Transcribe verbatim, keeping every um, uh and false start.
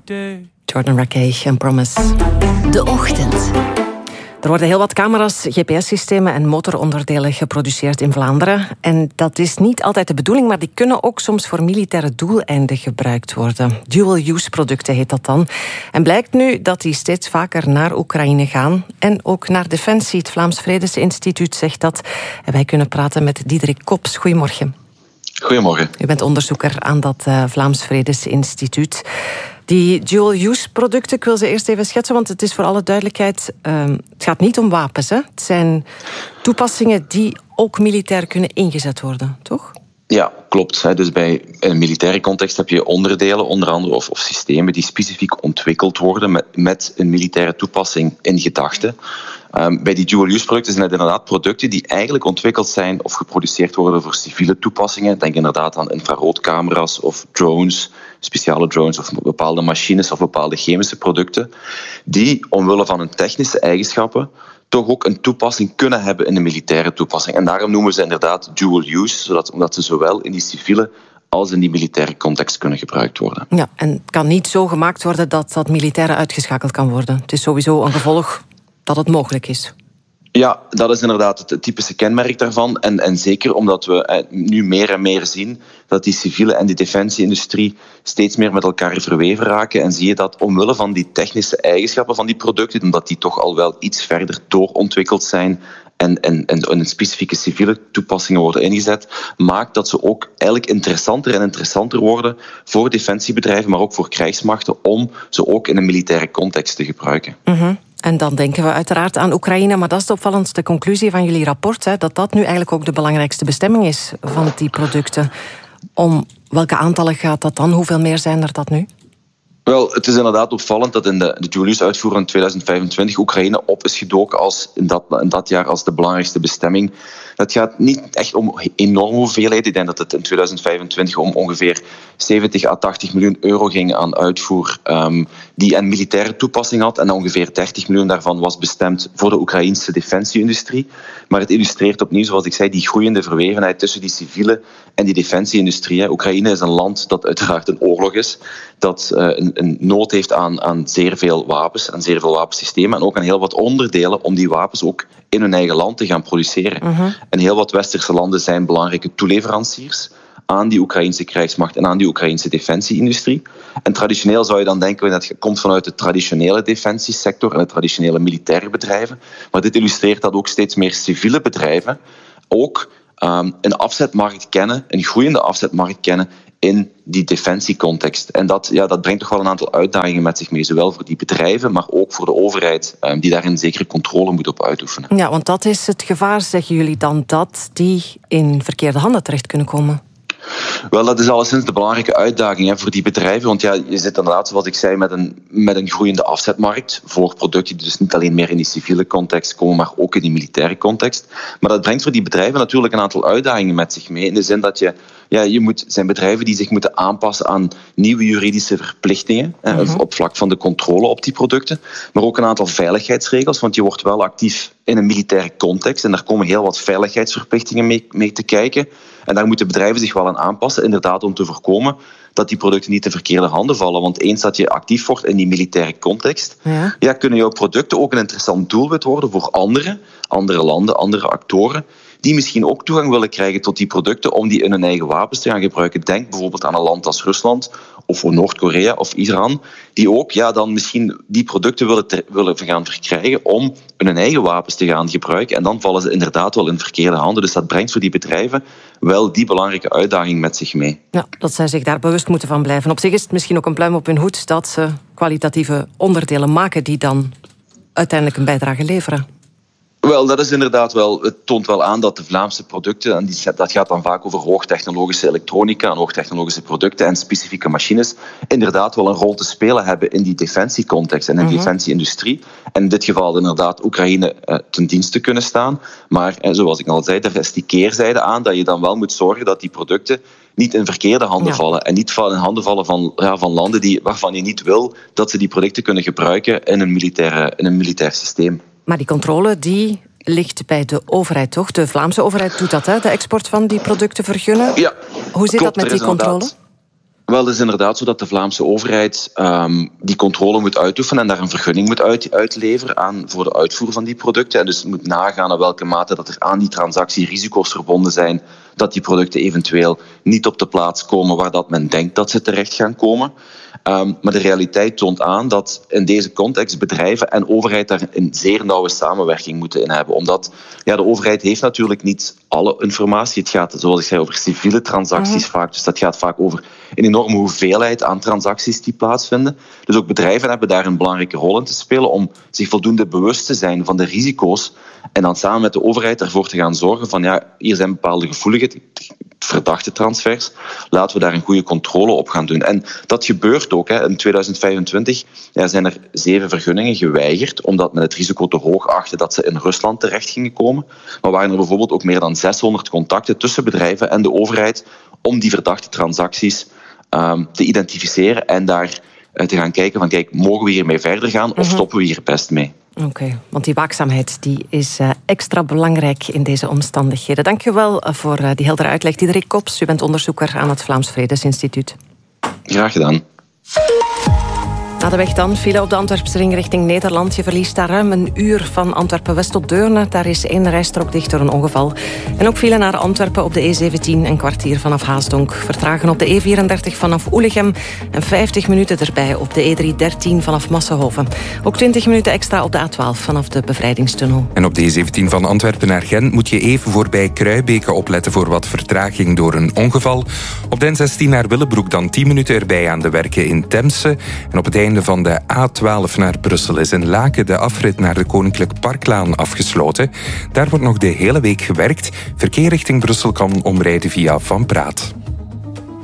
Jordan Rakey en Promise. De Ochtend. Er worden heel wat camera's, G P S-systemen en motoronderdelen geproduceerd in Vlaanderen. En dat is niet altijd de bedoeling, maar die kunnen ook soms voor militaire doeleinden gebruikt worden. Dual-use producten heet dat dan. En blijkt nu dat die steeds vaker naar Oekraïne gaan. En ook naar Defensie. Het Vlaams Vredesinstituut zegt dat. En wij kunnen praten met Diederik Kops. Goedemorgen. Goedemorgen. U bent onderzoeker aan dat uh, Vlaams Vredesinstituut. Die dual-use producten, ik wil ze eerst even schetsen, want het is voor alle duidelijkheid, uh, het gaat niet om wapens. Hè? Het zijn toepassingen die ook militair kunnen ingezet worden, toch? Ja, klopt. Dus bij een militaire context heb je onderdelen, onder andere, of, of systemen die specifiek ontwikkeld worden met, met een militaire toepassing in gedachten. Um, bij die dual-use producten zijn het inderdaad producten die eigenlijk ontwikkeld zijn of geproduceerd worden voor civiele toepassingen. Denk inderdaad aan infraroodcamera's of drones, speciale drones of bepaalde machines of bepaalde chemische producten, die omwille van hun technische eigenschappen toch ook een toepassing kunnen hebben in een militaire toepassing. En daarom noemen ze inderdaad dual-use, zodat, omdat ze zowel in die civiele als in die militaire context kunnen gebruikt worden. Ja, en het kan niet zo gemaakt worden dat dat militaire uitgeschakeld kan worden. Het is sowieso een gevolg dat het mogelijk is. Ja, dat is inderdaad het typische kenmerk daarvan. En, en zeker omdat we eh, nu meer en meer zien dat die civiele en die defensieindustrie steeds meer met elkaar verweven raken. En zie je dat omwille van die technische eigenschappen van die producten, omdat die toch al wel iets verder doorontwikkeld zijn en, en, en in specifieke civiele toepassingen worden ingezet, maakt dat ze ook eigenlijk interessanter en interessanter worden voor defensiebedrijven, maar ook voor krijgsmachten, om ze ook in een militaire context te gebruiken. Mm-hmm. En dan denken we uiteraard aan Oekraïne, maar dat is de opvallendste conclusie van jullie rapport, hè, dat dat nu eigenlijk ook de belangrijkste bestemming is van die producten. Om welke aantallen gaat dat dan? Hoeveel meer zijn er dat nu? Wel, het is inderdaad opvallend dat in de, de dual-use uitvoering in tweeduizend vijfentwintig Oekraïne op is gedoken als in dat, in dat jaar als de belangrijkste bestemming. Het gaat niet echt om enorme hoeveelheid. Ik denk dat het in tweeduizend vijfentwintig om ongeveer zeventig à tachtig miljoen euro ging aan uitvoer um, die een militaire toepassing had. En ongeveer dertig miljoen daarvan was bestemd voor de Oekraïnse defensieindustrie. Maar het illustreert opnieuw, zoals ik zei, die groeiende verwevenheid tussen die civiele en die defensieindustrie. Oekraïne is een land dat uiteraard een oorlog is, dat uh, een, een nood heeft aan, aan zeer veel wapens, aan zeer veel wapensystemen en ook aan heel wat onderdelen om die wapens ook in hun eigen land te gaan produceren. Uh-huh. En heel wat westerse landen zijn belangrijke toeleveranciers aan die Oekraïnse krijgsmacht en aan die Oekraïnse defensieindustrie. En traditioneel zou je dan denken dat het komt vanuit de traditionele defensiesector en de traditionele militaire bedrijven. Maar dit illustreert dat ook steeds meer civiele bedrijven ook um, een afzetmarkt kennen, een groeiende afzetmarkt kennen in die defensiecontext. En dat, ja, dat brengt toch wel een aantal uitdagingen met zich mee, zowel voor die bedrijven, maar ook voor de overheid, um, die daarin zekere controle moet op uitoefenen. Ja, want dat is het gevaar, zeggen jullie dan, dat die in verkeerde handen terecht kunnen komen? Wel, dat is alleszins de belangrijke uitdaging hè, voor die bedrijven. Want ja, je zit inderdaad, zoals ik zei, met een, met een groeiende afzetmarkt voor producten die dus niet alleen meer in die civiele context komen, maar ook in die militaire context. Maar dat brengt voor die bedrijven natuurlijk een aantal uitdagingen met zich mee. In de zin dat je, ja, je moet, zijn bedrijven die zich moeten aanpassen aan nieuwe juridische verplichtingen hè, uh-huh. op vlak van de controle op die producten. Maar ook een aantal veiligheidsregels, want je wordt wel actief in een militaire context en daar komen heel wat veiligheidsverplichtingen mee, mee te kijken. En daar moeten bedrijven zich wel aan aanpassen, inderdaad om te voorkomen dat die producten niet in verkeerde handen vallen. Want eens dat je actief wordt in die militaire context, ja. Ja, kunnen jouw producten ook een interessant doelwit worden voor andere, andere landen, andere actoren, die misschien ook toegang willen krijgen tot die producten om die in hun eigen wapens te gaan gebruiken. Denk bijvoorbeeld aan een land als Rusland of Noord-Korea of Iran, die ook ja, dan misschien die producten willen, te, willen gaan verkrijgen om in hun eigen wapens te gaan gebruiken. En dan vallen ze inderdaad wel in verkeerde handen. Dus dat brengt voor die bedrijven wel die belangrijke uitdaging met zich mee. Ja, dat zij zich daar bewust moeten van blijven. Op zich is het misschien ook een pluim op hun hoed dat ze kwalitatieve onderdelen maken die dan uiteindelijk een bijdrage leveren. Wel, dat is inderdaad wel, het toont wel aan dat de Vlaamse producten, en die, dat gaat dan vaak over hoogtechnologische elektronica en hoogtechnologische producten en specifieke machines, inderdaad wel een rol te spelen hebben in die defensiecontext en in de uh-huh. defensieindustrie. En in dit geval inderdaad Oekraïne uh, ten dienste kunnen staan. Maar uh, zoals ik al zei, er is die keerzijde aan dat je dan wel moet zorgen dat die producten niet in verkeerde handen ja. vallen. En niet in handen vallen van, ja, van landen die, waarvan je niet wil dat ze die producten kunnen gebruiken in een, militaire, in een militair systeem. Maar die controle die ligt bij de overheid, toch? De Vlaamse overheid doet dat, hè? De export van die producten vergunnen. Ja, Hoe zit klopt, dat met die controle? Wel, het is inderdaad zo dat de Vlaamse overheid um, die controle moet uitoefenen en daar een vergunning moet uit, uitleveren aan, voor de uitvoer van die producten. En dus moet nagaan aan welke mate dat er aan die transactie risico's verbonden zijn, dat die producten eventueel niet op de plaats komen waar dat men denkt dat ze terecht gaan komen. Um, maar de realiteit toont aan dat in deze context bedrijven en overheid daar een zeer nauwe samenwerking moeten in hebben. Omdat ja, de overheid heeft natuurlijk niet alle informatie. Het gaat, zoals ik zei, over civiele transacties mm-hmm. vaak. Dus dat gaat vaak over een enorme hoeveelheid aan transacties die plaatsvinden. Dus ook bedrijven hebben daar een belangrijke rol in te spelen om zich voldoende bewust te zijn van de risico's en dan samen met de overheid ervoor te gaan zorgen van ja, hier zijn bepaalde gevoelige verdachte transfers. Laten we daar een goede controle op gaan doen. En dat gebeurt ook. Hè. In tweeduizend vijfentwintig ja, zijn er zeven vergunningen geweigerd, omdat men het risico te hoog achtte dat ze in Rusland terecht gingen komen. Maar waren er bijvoorbeeld ook meer dan zeshonderd contacten tussen bedrijven en de overheid om die verdachte transacties um, te identificeren en daar uh, te gaan kijken van kijk, mogen we hiermee verder gaan of mm-hmm. stoppen we hier best mee? Oké, okay, want die waakzaamheid die is uh, extra belangrijk in deze omstandigheden. Dank je wel voor uh, die heldere uitleg. Diederik Kops, u bent onderzoeker aan het Vlaams Vredesinstituut. Graag gedaan. Na de weg dan, file op de Antwerpse ring richting Nederland. Je verliest daar ruim een uur van Antwerpen-West tot Deurne. Daar is één rijstrook dicht door een ongeval. En ook file naar Antwerpen op de E zeventien, een kwartier vanaf Haasdonk. Vertragen op de E vierendertig vanaf Oelichem en vijftig minuten erbij op de E driehonderddertien vanaf Massenhoven. Ook twintig minuten extra op de A twaalf vanaf de Bevrijdingstunnel. En op de E zeventien van Antwerpen naar Gent moet je even voorbij Kruibeke opletten voor wat vertraging door een ongeval. Op de N zestien naar Willebroek dan tien minuten erbij aan de werken in Temse. En op het einde van de A twaalf naar Brussel is in Laken de afrit naar de Koninklijk Parklaan afgesloten. Daar wordt nog de hele week gewerkt. Verkeer richting Brussel kan omrijden via Van Praat.